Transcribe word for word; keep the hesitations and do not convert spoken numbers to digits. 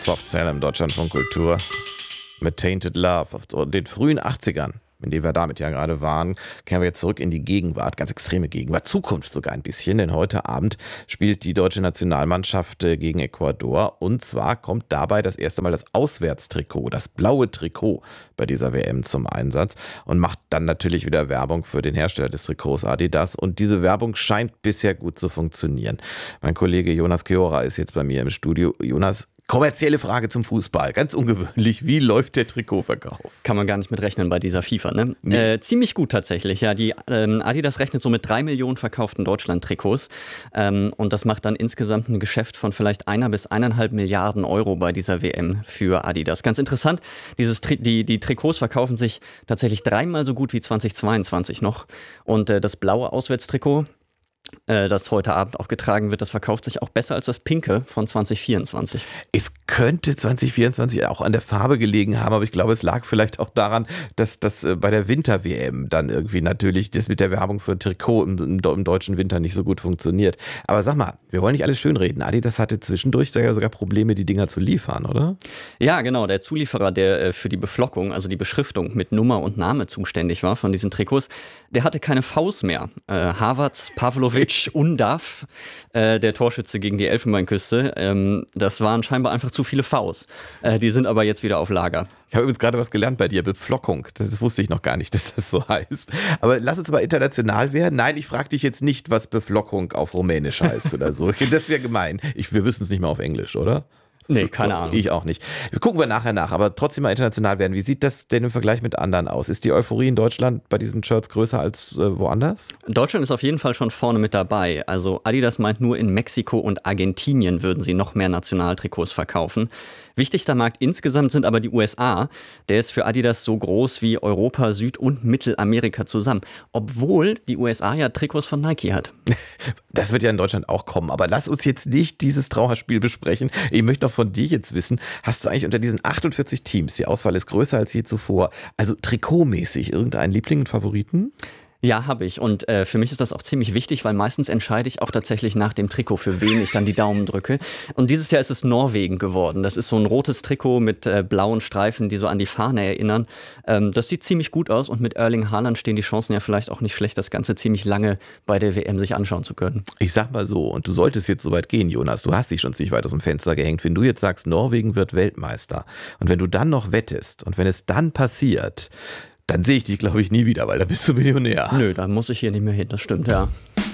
Softzelle im Deutschlandfunk Kultur mit Tainted Love aus den frühen achtzigern, in denen wir damit ja gerade waren, kehren wir jetzt zurück in die Gegenwart, ganz extreme Gegenwart, Zukunft sogar ein bisschen, denn heute Abend spielt die deutsche Nationalmannschaft gegen Ecuador und zwar kommt dabei das erste Mal das Auswärtstrikot, das blaue Trikot bei dieser W M zum Einsatz und macht dann natürlich wieder Werbung für den Hersteller des Trikots Adidas und diese Werbung scheint bisher gut zu funktionieren. Mein Kollege Jonas Keora ist jetzt bei mir im Studio. Jonas, kommerzielle Frage zum Fußball, ganz ungewöhnlich. Wie läuft der Trikotverkauf? Kann man gar nicht mit rechnen bei dieser FIFA, ne? Nee. Äh, ziemlich gut tatsächlich, ja. Die ähm, Adidas rechnet so mit drei Millionen verkauften Deutschland-Trikots ähm, und das macht dann insgesamt ein Geschäft von vielleicht einer bis eineinhalb Milliarden Euro bei dieser W M für Adidas. Ganz interessant, dieses Tri- die, die Trikots verkaufen sich tatsächlich dreimal so gut wie zweitausendzweiundzwanzig noch und äh, das blaue Auswärtstrikot, das heute Abend auch getragen wird, das verkauft sich auch besser als das Pinke von zwanzig vierundzwanzig. Es könnte zwanzig vierundzwanzig auch an der Farbe gelegen haben, aber ich glaube, es lag vielleicht auch daran, dass das bei der Winter-W M dann irgendwie natürlich das mit der Werbung für ein Trikot im, im, im deutschen Winter nicht so gut funktioniert. Aber sag mal, wir wollen nicht alles schönreden. Adidas hatte zwischendurch sogar Probleme, die Dinger zu liefern, oder? Ja, genau. Der Zulieferer, der für die Beflockung, also die Beschriftung mit Nummer und Name zuständig war von diesen Trikots, der hatte keine Vs mehr. Äh, Havertz, Pavlovic, Undav, äh, der Torschütze gegen die Elfenbeinküste, ähm, das waren scheinbar einfach zu viele Vs. Äh, die sind aber jetzt wieder auf Lager. Ich habe übrigens gerade was gelernt bei dir, Beflockung. Das, das wusste ich noch gar nicht, dass das so heißt. Aber lass uns mal international werden. Nein, ich frage dich jetzt nicht, was Beflockung auf Rumänisch heißt oder so. Das wäre gemein. Ich, wir wissen es nicht mehr auf Englisch, oder? Nee, keine Ahnung. Ich auch nicht. Gucken wir nachher nach, aber trotzdem mal international werden. Wie sieht das denn im Vergleich mit anderen aus? Ist die Euphorie in Deutschland bei diesen Shirts größer als äh, woanders? Deutschland ist auf jeden Fall schon vorne mit dabei. Also Adidas meint, nur in Mexiko und Argentinien würden sie noch mehr Nationaltrikots verkaufen. Wichtigster Markt insgesamt sind aber die U S A. Der ist für Adidas so groß wie Europa, Süd- und Mittelamerika zusammen. Obwohl die U S A ja Trikots von Nike hat. Das wird ja in Deutschland auch kommen. Aber lass uns jetzt nicht dieses Trauerspiel besprechen. Ich möchte noch von dir jetzt wissen, hast du eigentlich unter diesen achtundvierzig Teams, die Auswahl ist größer als je zuvor, also trikotmäßig irgendeinen Liebling und Favoriten? Ja, habe ich. Und äh, für mich ist das auch ziemlich wichtig, weil meistens entscheide ich auch tatsächlich nach dem Trikot, für wen ich dann die Daumen drücke. Und dieses Jahr ist es Norwegen geworden. Das ist so ein rotes Trikot mit äh, blauen Streifen, die so an die Fahne erinnern. Ähm, das sieht ziemlich gut aus und mit Erling Haaland stehen die Chancen ja vielleicht auch nicht schlecht, das Ganze ziemlich lange bei der W M sich anschauen zu können. Ich sag mal so, und du solltest jetzt so weit gehen, Jonas, du hast dich schon ziemlich weit aus dem Fenster gehängt. Wenn du jetzt sagst, Norwegen wird Weltmeister und wenn du dann noch wettest und wenn es dann passiert, dann sehe ich dich, glaube ich, nie wieder, weil da bist du Millionär. Nö, da muss ich hier nicht mehr hin, das stimmt, ja.